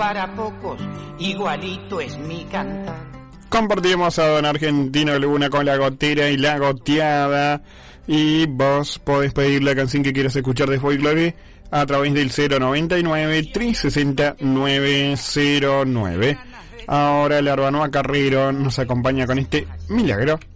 para pocos, igualito es mi cantar. Compartimos a don Argentino Luna con La Gotera y La Goteada. Y vos podés pedir la canción que quieras escuchar de Folklore a través del 099-360-909. Ahora el Arbanoa Carrero nos acompaña con este milagro.